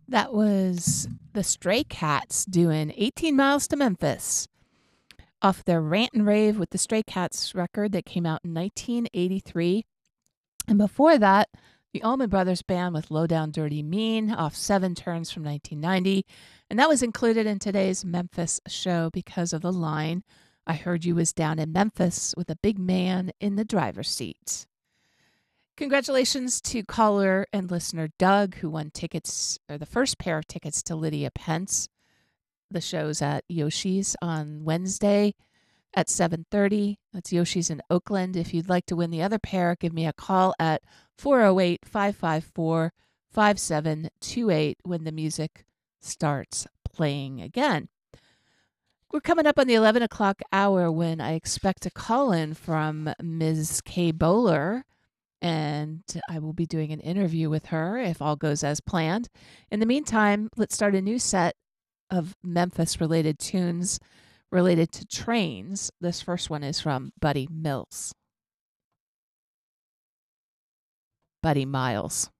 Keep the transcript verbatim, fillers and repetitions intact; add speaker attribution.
Speaker 1: That was the Stray Cats doing eighteen miles to Memphis off their Rant and Rave with the Stray Cats record that came out in nineteen eighty-three. And before that, the Allman Brothers Band with Low Down Dirty Mean off Seven Turns from nineteen ninety. And that was included in today's Memphis show because of the line, I heard you was down in Memphis with a big man in the driver's seat. Congratulations to caller and listener Doug, who won tickets, or the first pair of tickets to Lydia Pence. The show's at Yoshi's on Wednesday at seven thirty. That's Yoshi's in Oakland. If you'd like to win the other pair, give me a call at four oh eight, five five four, five seven two eight when the music starts playing again. We're coming up on the eleven o'clock hour when I expect a call in from Miz Kay Bowler, and I will be doing an interview with her if all goes as planned. In the meantime, let's start a new set of Memphis-related tunes related to trains. This first one is from Buddy Mills. Buddy Miles.